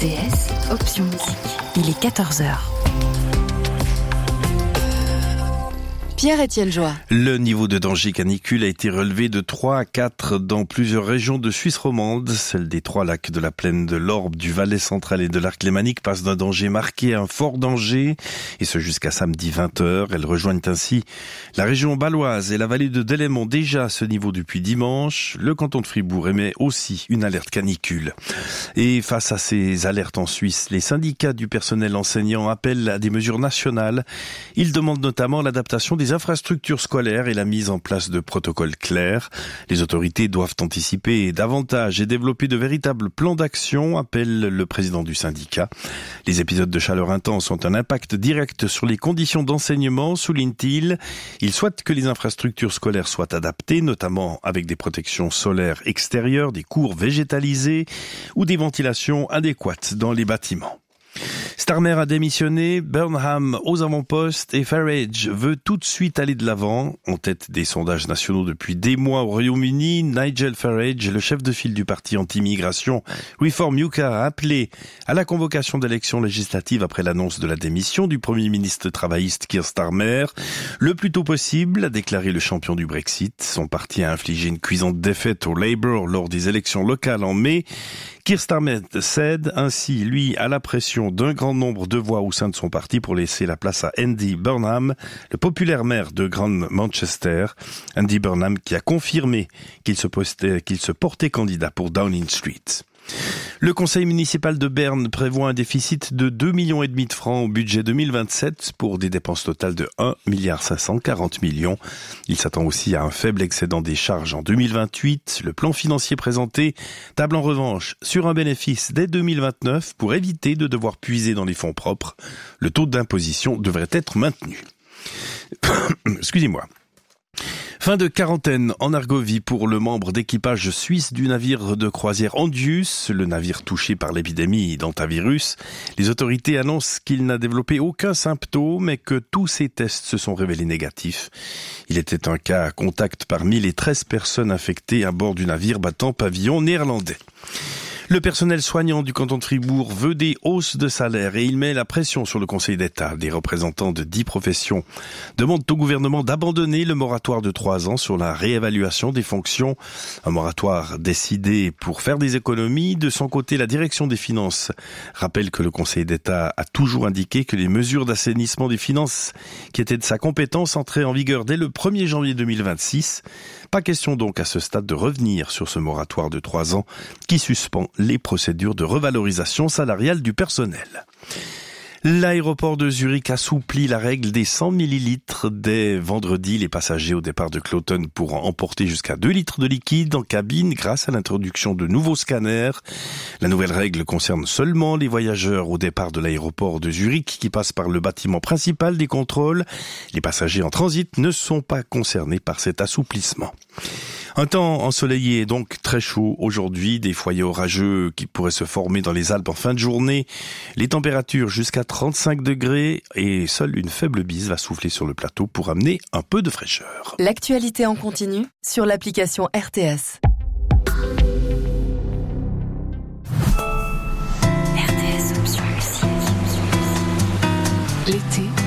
RTS, option musique. Il est 14h. Pierre-Étienne Joie. Le niveau de danger canicule a été relevé de 3 à 4 dans plusieurs régions de Suisse romande. Celle des 3 lacs de la plaine de l'Orbe, du Valais central et de l'Arc lémanique passe d'un danger marqué à un fort danger, et ce jusqu'à samedi 20h. Elles rejoignent ainsi la région baloise et la vallée de Delémont, déjà à ce niveau depuis dimanche. Le canton de Fribourg émet aussi une alerte canicule. Et face à ces alertes en Suisse, les syndicats du personnel enseignant appellent à des mesures nationales. Ils demandent notamment l'adaptation des infrastructures scolaires et la mise en place de protocoles clairs. Les autorités doivent anticiper davantage et développer de véritables plans d'action, appelle le président du syndicat. Les épisodes de chaleur intense ont un impact direct sur les conditions d'enseignement, souligne-t-il. Il souhaite que les infrastructures scolaires soient adaptées, notamment avec des protections solaires extérieures, des cours végétalisés ou des ventilations adéquates dans les bâtiments. Starmer a démissionné, Burnham aux avant-postes et Farage veut tout de suite aller de l'avant. En tête des sondages nationaux depuis des mois au Royaume-Uni, Nigel Farage, le chef de file du parti anti-immigration Reform UK, a appelé à la convocation d'élections législatives après l'annonce de la démission du Premier ministre travailliste Keir Starmer. Le plus tôt possible, a déclaré le champion du Brexit. Son parti a infligé une cuisante défaite au Labour lors des élections locales en mai. Keir Starmer cède ainsi, lui, à la pression d'un grand nombre de voix au sein de son parti pour laisser la place à Andy Burnham, le populaire maire de Grand Manchester. Andy Burnham qui a confirmé qu'il se portait candidat pour Downing Street. Le conseil municipal de Berne prévoit un déficit de 2,5 millions de francs au budget 2027 pour des dépenses totales de 1,540 milliard. Il s'attend aussi à un faible excédent des charges en 2028. Le plan financier présenté table en revanche sur un bénéfice dès 2029 pour éviter de devoir puiser dans les fonds propres. Le taux d'imposition devrait être maintenu. Excusez-moi. Fin de quarantaine en Argovie pour le membre d'équipage suisse du navire de croisière Andius, le navire touché par l'épidémie d'hantavirus. Les autorités annoncent qu'il n'a développé aucun symptôme et que tous ses tests se sont révélés négatifs. Il était un cas à contact parmi les 13 personnes infectées à bord du navire battant pavillon néerlandais. Le personnel soignant du canton de Fribourg veut des hausses de salaire et il met la pression sur le Conseil d'État. Des représentants de 10 professions demandent au gouvernement d'abandonner le moratoire de 3 ans sur la réévaluation des fonctions. Un moratoire décidé pour faire des économies. De son côté, la direction des finances rappelle que le Conseil d'État a toujours indiqué que les mesures d'assainissement des finances qui étaient de sa compétence entraient en vigueur dès le 1er janvier 2026. Pas question donc à ce stade de revenir sur ce moratoire de 3 ans qui suspend les procédures de revalorisation salariale du personnel. L'aéroport de Zurich assouplit la règle des 100 millilitres. Dès vendredi, les passagers au départ de Kloten pourront emporter jusqu'à 2 litres de liquide en cabine grâce à l'introduction de nouveaux scanners. La nouvelle règle concerne seulement les voyageurs au départ de l'aéroport de Zurich qui passent par le bâtiment principal des contrôles. Les passagers en transit ne sont pas concernés par cet assouplissement. Un temps ensoleillé et donc très chaud aujourd'hui, des foyers orageux qui pourraient se former dans les Alpes en fin de journée. Les températures jusqu'à 35 degrés et seule une faible bise va souffler sur le plateau pour amener un peu de fraîcheur. L'actualité en continu sur l'application RTS. RTS option musique. L'été